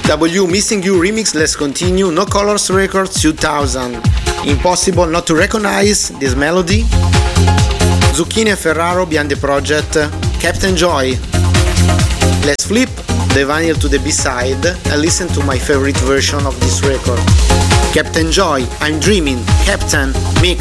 W Missing You remix, let's continue. No Colors Records 2000. Impossible not to recognize this melody. Zucchini and Ferraro behind the project. Captain Joy. Let's flip the vinyl to the B-side and listen to my favorite version of this record. Captain Joy, I'm Dreaming, Captain Mix.